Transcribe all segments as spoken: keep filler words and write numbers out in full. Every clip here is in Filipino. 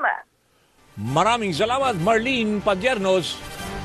Maraming salamat, Marlene Padiernos.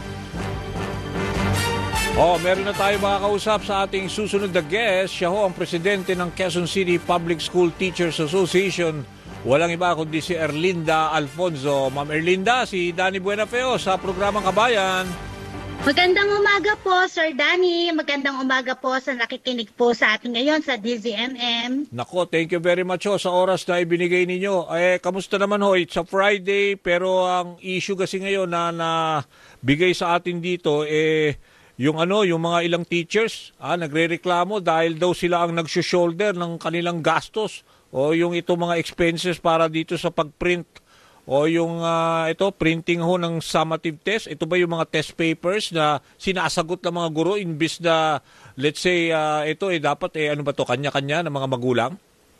Oh, meron na tayo makakausap sa ating susunod na guest. Siya ho ang presidente ng Quezon City Public School Teachers Association. Walang iba kundi si Erlinda Alfonso. Ma'am Erlinda, si Danny Buenafeo sa programang Kabayan. Magandang umaga po, Sir Danny. Magandang umaga po sa nakikinig po sa atin ngayon sa D Z M M. Nako, thank you very much ho sa oras na ibinigay ninyo. Eh, kamusta naman ho? It's a Friday, pero ang issue kasi ngayon na nabigay sa atin dito, eh, yung ano, yung mga ilang teachers, ah, nagrereklamo dahil daw sila ang nag-shoulder ng kanilang gastos o yung ito mga expenses para dito sa pag-print o yung uh, ito printing ho ng summative test. Ito ba yung mga test papers na sinasagot ng mga guro imbis na let's say uh, ito eh dapat eh ano ba to kanya-kanya ng mga magulang?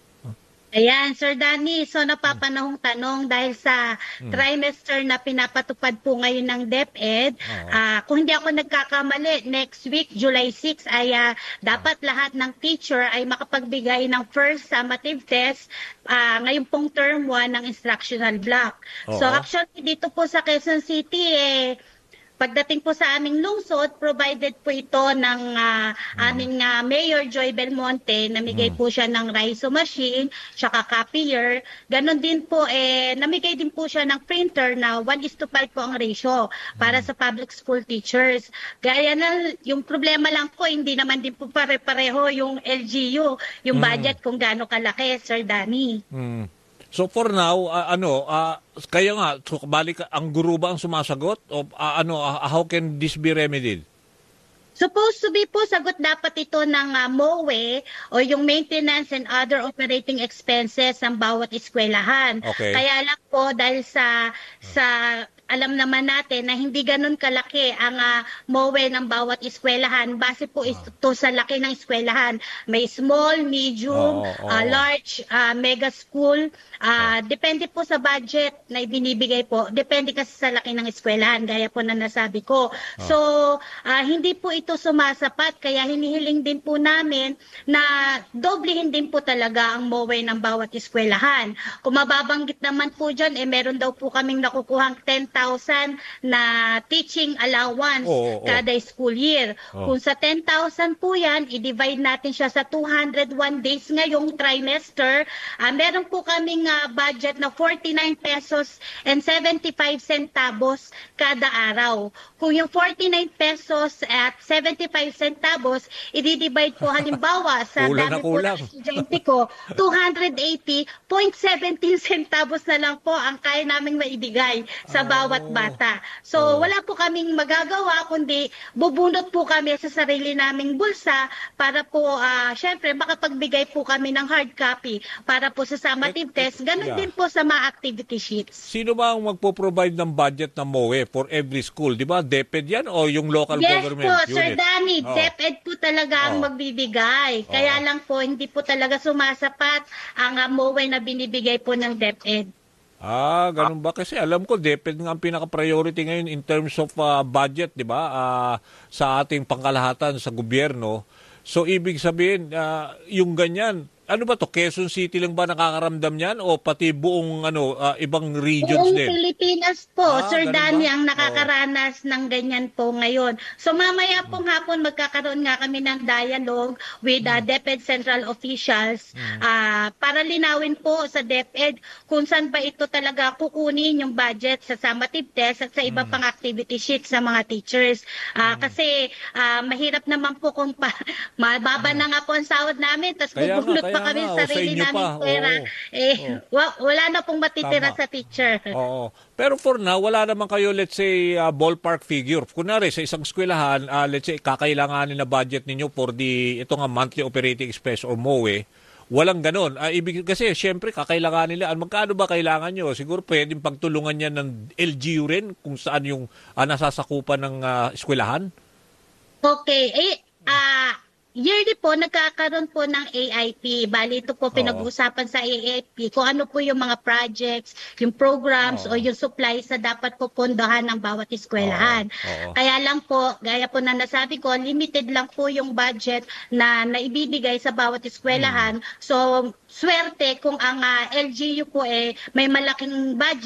Ayan, Sir Danny, so napapanahong tanong dahil sa hmm. trimester na pinapatupad po ngayon ng DepEd, oh. uh, kung hindi ako nagkakamali, next week, July sixth, ay uh, dapat oh. lahat ng teacher ay makapagbigay ng first summative test uh, ngayon pong term one ng instructional block. Oh. So actually, dito po sa Quezon City, eh, pagdating po sa aming lungsod, provided po ito ng uh, aming uh, Mayor Joy Belmonte, namigay po siya ng R I S O machine, tsaka copier. Ganon din po, eh, namigay din po siya ng printer na one is to five po ang ratio para sa public school teachers. Gaya na, yung problema lang po, hindi naman din po pare-pareho yung L G U, yung budget kung gaano kalaki, Sir Danny. Mm. So for now, uh, ano, uh, kaya nga, so, balik, ang guro ba ang sumasagot? O uh, ano, uh, how can this be remedied? Supposed to be po, sagot dapat ito ng uh, M O E o yung maintenance and other operating expenses ng bawat eskwelahan. Okay. Kaya lang po, dahil sa sa alam naman natin na hindi ganun kalaki ang uh, M O E ng bawat eskwelahan. Base po ito sa laki ng eskwelahan. May small, medium, oh, oh, uh, large, uh, mega school. Uh, oh. Depende po sa budget na ibinibigay po. Depende kasi sa laki ng eskwelahan, gaya po na nasabi ko. Oh. So, uh, hindi po ito sumasapat. Kaya hinihiling din po namin na doblehin din po talaga ang M O E ng bawat eskwelahan. Kung mababanggit naman po dyan, eh meron daw po kaming nakukuhang ten thousand na teaching allowance oh, oh, oh. kada school year. Oh. Kung sa ten thousand po yan, i-divide natin siya sa two hundred one days ngayong trimester, uh, meron po kaming uh, budget na forty-nine pesos and seventy-five centavos kada araw. Kung yung forty-nine pesos at seventy-five centavos, i-divide po halimbawa sa dami po ng estudyante ko, two hundred eighty point one seven centavos na lang po ang kaya naming maibigay sa bawat bawat bata. So, oh. wala po kaming magagawa, kundi bubunot po kami sa sarili naming bulsa para po, uh, syempre, makapagbigay po kami ng hard copy para po sa summative test. Ganon yeah. din po sa mga activity sheets. Sino ba ang magpo-provide ng budget ng M O E for every school? Di ba? DepEd yan o yung local yes government po, unit? Yes po, Sir Danny. Oh. DepEd po talaga oh. ang magbibigay. Kaya oh. lang po, hindi po talaga sumasapat ang uh, M O E na binibigay po ng DepEd. Ah, ganun ba? Kasi alam ko, DepEd nga ang pinaka-priority ngayon in terms of uh, budget, di ba? Uh, sa ating pangkalahatan sa gobyerno. So, ibig sabihin, uh, yung ganyan, ano ba to? Quezon City lang ba nakakaramdam yan? O pati buong ano, uh, ibang regions buong din? Buong Pilipinas po, ah, Sir Danny, ang nakakaranas oh. ng ganyan po ngayon. So mamaya pong hapon magkakaroon nga kami ng dialogue with uh, DepEd Central Officials hmm. uh, para linawin po sa DepEd kung saan ba ito talaga kukunin yung budget sa summative test at sa iba hmm. pang activity sheets sa mga teachers. Uh, hmm. Kasi uh, mahirap naman po kung pa, mababa hmm. na nga po ang sahod namin, tapos bubulot pa kami sa sarili namin pera. Eh, oh. wala na pong matitira Tama. sa teacher. Oo. Pero for now, wala naman kayo, let's say, uh, ballpark figure. Kunwari, sa isang eskwelahan, uh, let's say, kakailanganin na budget ninyo for the, ito nga, monthly operating expense or M O E. Walang ganon. Uh, ibig, kasi, syempre, kakailanganin nila. Magkano ba kailangan nyo? Siguro pwedeng pagtulungan yan ng L G U rin kung saan yung uh, nasasakupan ng uh, eskwelahan? Okay. Eh, ah... Uh, yearly po, nagkakaroon po ng A I P. Bali, ito po pinag-uusapan sa A I P kung ano po yung mga projects, yung programs Oo. o yung supplies na dapat po pondohan ng bawat eskwelahan. Oo. Oo. Kaya lang po, gaya po na nasabi ko, limited lang po yung budget na naibibigay sa bawat eskwelahan. Hmm. So, swerte kung ang uh, L G U po eh may malaking budget